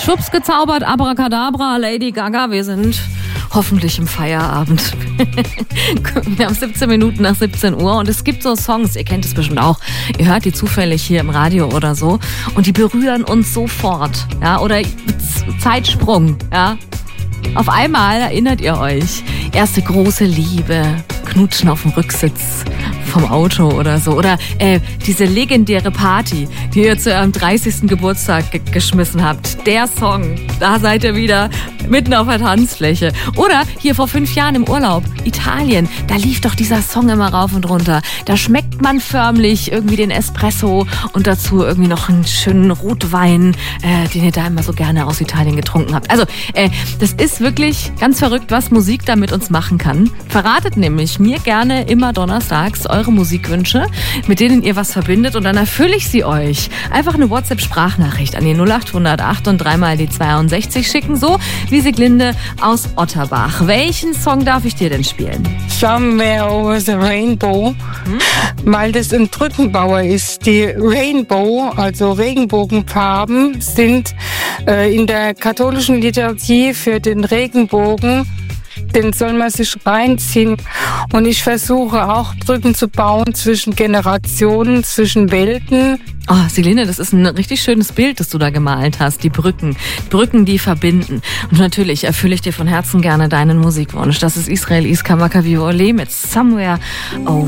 Schubs gezaubert, Abracadabra, Lady Gaga, wir sind hoffentlich im Feierabend. Wir haben 17 Minuten nach 17 Uhr und es gibt so Songs, ihr kennt es bestimmt auch, ihr hört die zufällig hier im Radio oder so und die berühren uns sofort, ja, oder Zeitsprung, ja. Auf einmal erinnert ihr euch, erste große Liebe, Knutschen auf dem Rücksitz vom Auto oder so. Oder diese legendäre Party, die ihr zu eurem 30. Geburtstag geschmissen habt. Der Song, da seid ihr wieder mitten auf der Tanzfläche. Oder hier vor 5 Jahren im Urlaub, Italien, da lief doch dieser Song immer rauf und runter. Da schmeckt man förmlich irgendwie den Espresso und dazu irgendwie noch einen schönen Rotwein, den ihr da immer so gerne aus Italien getrunken habt. Also, das ist wirklich ganz verrückt, was Musik da mit uns machen kann. Verratet nämlich mir gerne immer donnerstags eure Musikwünsche, mit denen ihr was verbindet und dann erfülle ich sie euch. Einfach eine WhatsApp-Sprachnachricht an die 0800 und 3 mal die 62 schicken, so wie Sieglinde aus Otterbach. Welchen Song darf ich dir denn spielen? Somewhere Over the Rainbow, weil das ein Brückenbauer ist. Die Rainbow, also Regenbogenfarben, sind in der katholischen Liturgie für den Regenbogen. Den soll man sich reinziehen. Und ich versuche auch Brücken zu bauen zwischen Generationen, zwischen Welten. Oh, Sieglinde, das ist ein richtig schönes Bild, das du da gemalt hast. Die Brücken, die verbinden. Und natürlich erfülle ich dir von Herzen gerne deinen Musikwunsch. Das ist Israel Iskamaka Viole mit Somewhere Over